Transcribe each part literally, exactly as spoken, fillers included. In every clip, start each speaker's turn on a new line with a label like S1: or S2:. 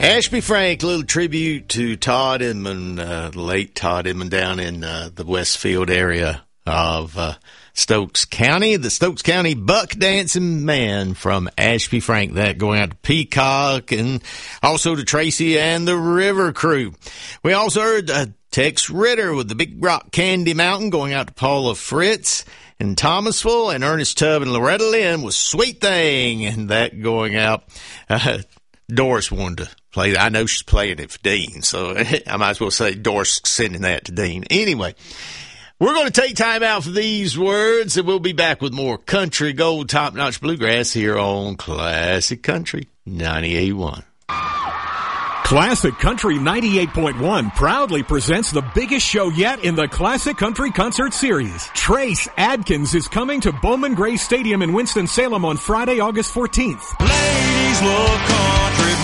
S1: Ashby Frank, a little tribute to Todd Inman, uh, late Todd Inman down in uh, the Westfield area of uh, Stokes County. The Stokes County Buck Dancing Man from Ashby Frank. That going out to Peacock and also to Tracy and the River Crew. We also heard uh, Tex Ritter with the Big Rock Candy Mountain going out to Paula Fritz in Thomasville, and Ernest Tubb and Loretta Lynn with Sweet Thing, and that going out. Uh, Doris wanted to play that. I know she's playing it for Dean, so I might as well say Doris sending that to Dean. Anyway, we're going to take time out for these words, and we'll be back with more country gold top-notch bluegrass here on Classic Country ninety-eight point one.
S2: Classic Country ninety-eight point one proudly presents the biggest show yet in the Classic Country Concert Series. Trace Adkins is coming to Bowman Gray Stadium in Winston-Salem on Friday, August fourteenth.
S3: Ladies love country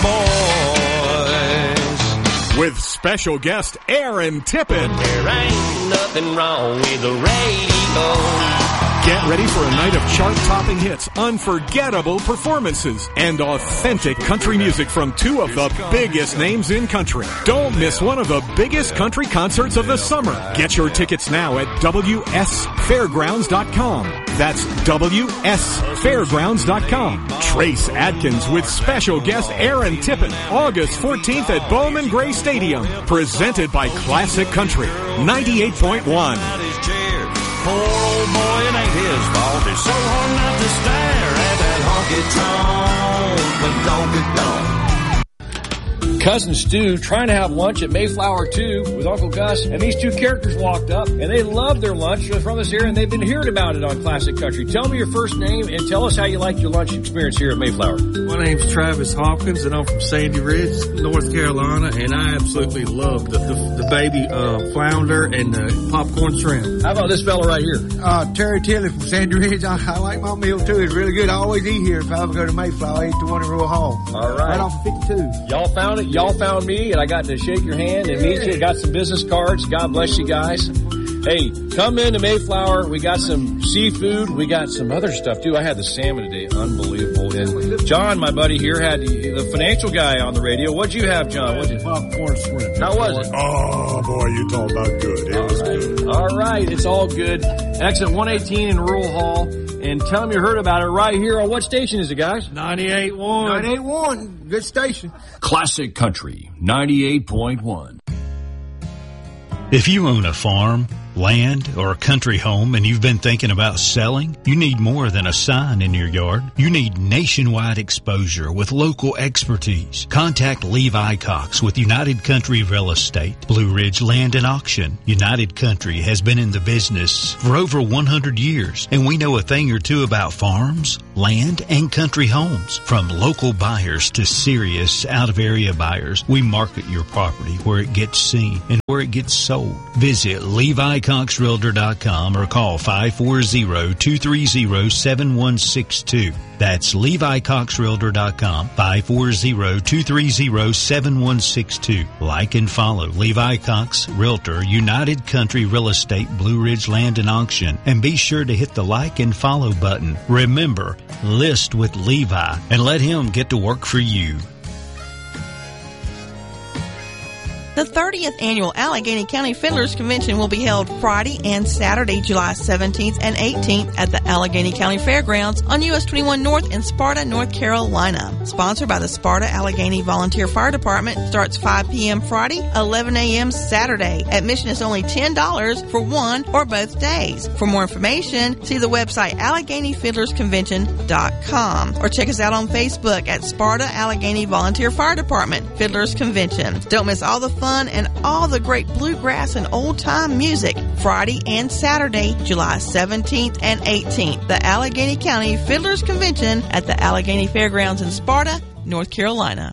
S3: boys.
S2: With special guest Aaron Tippin.
S3: There ain't nothing wrong with the radio.
S2: Get ready for a night of chart-topping hits, unforgettable performances, and authentic country music from two of the biggest names in country. Don't miss one of the biggest country concerts of the summer. Get your tickets now at W S fairgrounds dot com. That's W S fairgrounds dot com. Trace Adkins with special guest Aaron Tippin, August fourteenth at Bowman Gray Stadium. Presented by Classic Country ninety-eight point one.
S3: Poor old boy, it ain't his fault. It's so hard not to stare at that honky-tonk when Donkey Kong.
S4: Cousin Stu trying to have lunch at Mayflower two with Uncle Gus, and these two characters walked up, and they loved their lunch from us here, and they've been hearing about it on Classic Country. Tell me your first name, and tell us how you liked your lunch experience here at Mayflower.
S5: My name's Travis Hawkins, and I'm from Sandy Ridge, North Carolina, and I absolutely love the, the, the baby uh, flounder and the popcorn shrimp.
S4: How about this fella right here?
S6: Uh, Terry Tilley from Sandy Ridge. I, I like my meal, too. It's really good. I always eat here. If I ever go to Mayflower, I eat the one in Rural Hall.
S4: All right.
S6: Right off of fifty-two.
S4: Y'all found it. Y'all found me, and I got to shake your hand and meet you. Got some business cards. God bless you guys. Hey, come into Mayflower. We got some seafood. We got some other stuff, too. I had the salmon today. Unbelievable. And John, my buddy here, had the, the financial guy on the radio. What'd you have, John? What'd you?
S7: Popcorn shrimp.
S4: How was it?
S7: Oh, boy, you talk about good. It
S4: all
S7: was
S4: right.
S7: good.
S4: All right. It's all good. Exit one eighteen in Rural Hall. And tell them you heard about it right here on what station is it, guys?
S5: ninety-eight point one.
S6: ninety-eight point one. Good station.
S8: Classic Country ninety-eight point one.
S9: If you own a farm, land, or a country home and you've been thinking about selling, you need more than a sign in your yard. You need nationwide exposure with local expertise. Contact Levi Cox with United Country Real Estate, Blue Ridge Land and Auction. United Country has been in the business for over one hundred years, and we know a thing or two about farms, land, and country homes. From local buyers to serious out-of-area buyers, we market your property where it gets seen and where it gets sold. Visit Levi Cox Realtor dot com or call five four zero, two three zero, seven one six two. That's Levi Cox Realtor dot com, five four zero, two three zero, seven one six two. Like and follow Levi Cox Realtor, United Country Real Estate, Blue Ridge Land and Auction, and be sure to hit the like and follow button. Remember, list with Levi and let him get to work for you.
S10: The thirtieth Annual Allegheny County Fiddlers Convention will be held Friday and Saturday, July seventeenth and eighteenth at the Allegheny County Fairgrounds on U S twenty-one North in Sparta, North Carolina. Sponsored by the Sparta Allegheny Volunteer Fire Department. Starts five p.m. Friday, eleven a.m. Saturday. Admission is only ten dollars for one or both days. For more information, see the website Allegheny Fiddlers Convention dot com or check us out on Facebook at Sparta Allegheny Volunteer Fire Department Fiddlers Convention. Don't miss all the fun and all the great bluegrass and old-time music Friday and Saturday, July seventeenth and eighteenth. The Allegheny County Fiddlers Convention at the Allegheny Fairgrounds in Sparta, North Carolina.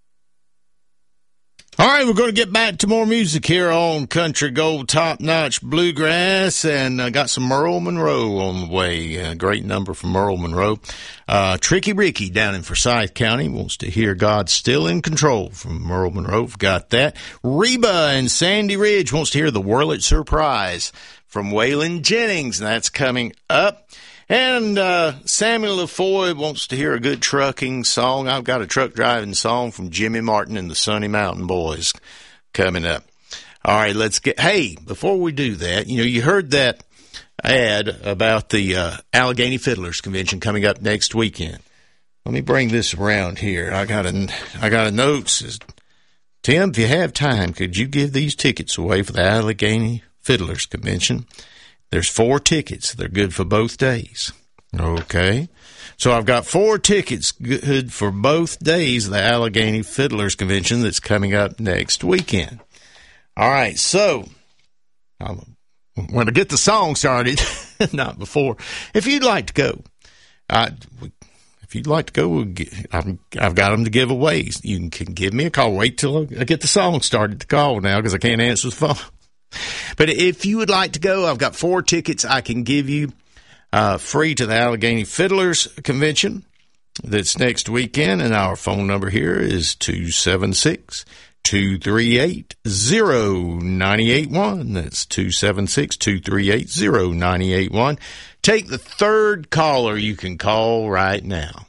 S1: All right, we're going to get back to more music here on Country Gold Top Notch Bluegrass, and I uh, got some Merle Monroe on the way. A great number from Merle Monroe. Uh, Tricky Ricky down in Forsyth County wants to hear God's Still in Control from Merle Monroe. We've got that. Reba in Sandy Ridge wants to hear the Wurlitzer Surprise from Waylon Jennings, and that's coming up. And uh, Samuel LaFoy wants to hear a good trucking song. I've got a truck driving song from Jimmy Martin and the Sunny Mountain Boys coming up. All right, let's get, hey, before we do that, you know, you heard that ad about the uh, Allegheny Fiddlers Convention coming up next weekend. Let me bring this around here. I got a, I got a note says, Tim, if you have time, could you give these tickets away for the Allegheny Fiddlers Convention? There's four tickets. They're good for both days. Okay. So I've got four tickets good for both days of the Allegheny Fiddlers Convention that's coming up next weekend. All right. So I'm going to get the song started, not before. If you'd like to go, I, if you'd like to go, we'll get, I'm, I've got them to give away. You can give me a call. Wait till I get the song started to call now because I can't answer the phone. But if you would like to go, I've got four tickets I can give you uh, free to the Allegheny Fiddlers Convention that's next weekend. And our phone number here is two seven six, two three eight, zero nine eight one. That's two seven six, two three eight, zero nine eight one. Take the third caller you can call right now.